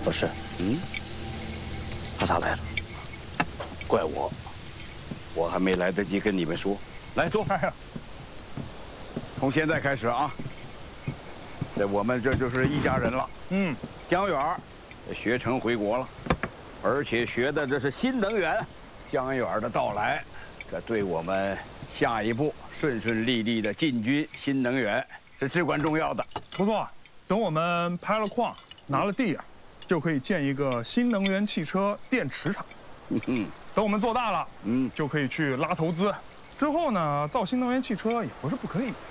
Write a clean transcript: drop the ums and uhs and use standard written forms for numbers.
老师，他咋来了？怪我还没来得及跟你们说。来坐。从现在开始啊，我们这就是一家人了。江远学成回国了，而且学的这是新能源。江远的到来，这对我们下一步顺顺利利的进军新能源是至关重要的。 不错，等我们拍了矿，拿了地，就可以建一个新能源汽车电池厂。等我们做大了，就可以去拉投资。之后呢，造新能源汽车也不是不可以。